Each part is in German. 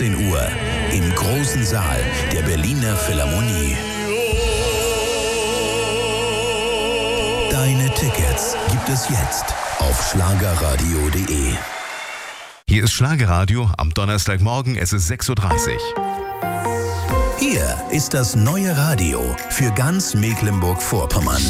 18 Uhr im großen Saal der Berliner Philharmonie. Deine Tickets gibt es jetzt auf schlagerradio.de. Hier ist Schlagerradio am Donnerstagmorgen, es ist 6:30 Uhr. Hier ist das neue Radio für ganz Mecklenburg-Vorpommern.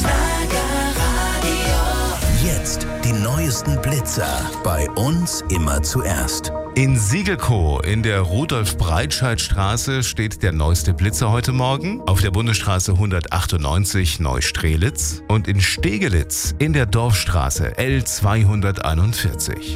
Jetzt die neuesten Blitzer, bei uns immer zuerst. In Siegelkow in der Rudolf-Breitscheid-Straße steht der neueste Blitzer heute Morgen. Auf der Bundesstraße 198 Neustrelitz und in Stegelitz in der Dorfstraße L241.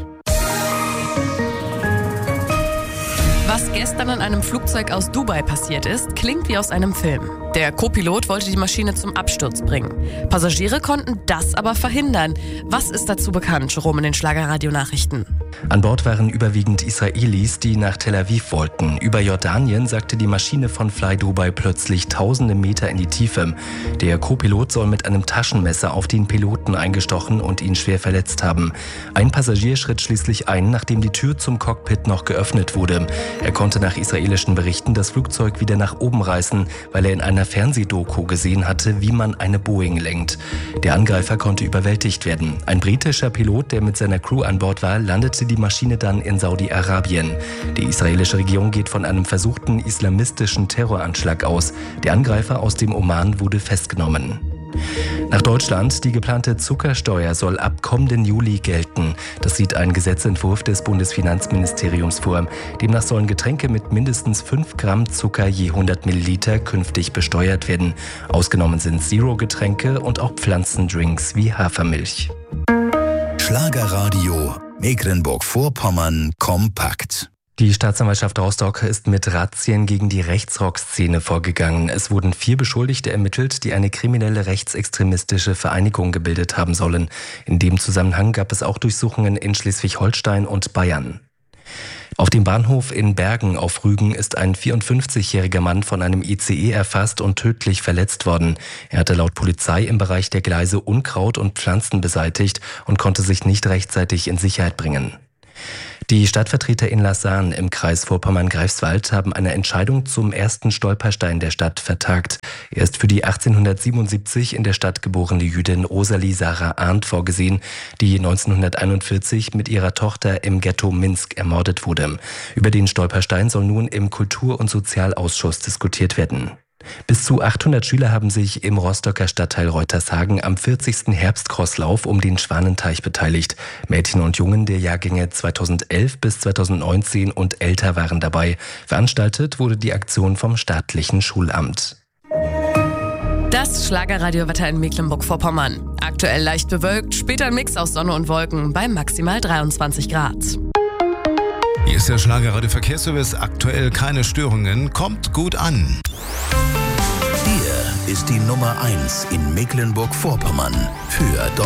Was gestern in einem Flugzeug aus Dubai passiert ist, klingt wie aus einem Film. Der Co-Pilot wollte die Maschine zum Absturz bringen. Passagiere konnten das aber verhindern. Was ist dazu bekannt, Jerome, in den Schlagerradio-Nachrichten? An Bord waren überwiegend Israelis, die nach Tel Aviv wollten. Über Jordanien sagte die Maschine von Fly Dubai plötzlich tausende Meter in die Tiefe. Der Co-Pilot soll mit einem Taschenmesser auf den Piloten eingestochen und ihn schwer verletzt haben. Ein Passagier schritt schließlich ein, nachdem die Tür zum Cockpit noch geöffnet wurde. Er konnte nach israelischen Berichten das Flugzeug wieder nach oben reißen, weil er in einer Fernsehdoku gesehen hatte, wie man eine Boeing lenkt. Der Angreifer konnte überwältigt werden. Ein britischer Pilot, der mit seiner Crew an Bord war, landete die Maschine dann in Saudi-Arabien. Die israelische Regierung geht von einem versuchten islamistischen Terroranschlag aus. Der Angreifer aus dem Oman wurde festgenommen. Nach Deutschland, die geplante Zuckersteuer soll ab kommenden Juli gelten. Das sieht ein Gesetzentwurf des Bundesfinanzministeriums vor. Demnach sollen Getränke mit mindestens 5 Gramm Zucker je 100 Milliliter künftig besteuert werden. Ausgenommen sind Zero-Getränke und auch Pflanzendrinks wie Hafermilch. Schlagerradio Mecklenburg-Vorpommern kompakt. Die Staatsanwaltschaft Rostock ist mit Razzien gegen die Rechtsrock-Szene vorgegangen. Es wurden 4 Beschuldigte ermittelt, die eine kriminelle rechtsextremistische Vereinigung gebildet haben sollen. In dem Zusammenhang gab es auch Durchsuchungen in Schleswig-Holstein und Bayern. Auf dem Bahnhof in Bergen auf Rügen ist ein 54-jähriger Mann von einem ICE erfasst und tödlich verletzt worden. Er hatte laut Polizei im Bereich der Gleise Unkraut und Pflanzen beseitigt und konnte sich nicht rechtzeitig in Sicherheit bringen. Die Stadtvertreter in Lassan im Kreis Vorpommern-Greifswald haben eine Entscheidung zum ersten Stolperstein der Stadt vertagt. Er ist für die 1877 in der Stadt geborene Jüdin Rosalie Sarah Arndt vorgesehen, die 1941 mit ihrer Tochter im Ghetto Minsk ermordet wurde. Über den Stolperstein soll nun im Kultur- und Sozialausschuss diskutiert werden. Bis zu 800 Schüler haben sich im Rostocker Stadtteil Reutershagen am 40. Herbstcrosslauf um den Schwanenteich beteiligt. Mädchen und Jungen der Jahrgänge 2011 bis 2019 und älter waren dabei. Veranstaltet wurde die Aktion vom staatlichen Schulamt. Das Schlagerradiowetter in Mecklenburg-Vorpommern. Aktuell leicht bewölkt, später ein Mix aus Sonne und Wolken bei maximal 23 Grad. Hier ist der Schlagerradio-Verkehrsservice. Aktuell keine Störungen. Kommt gut an. Hier ist die Nummer 1 in Mecklenburg-Vorpommern für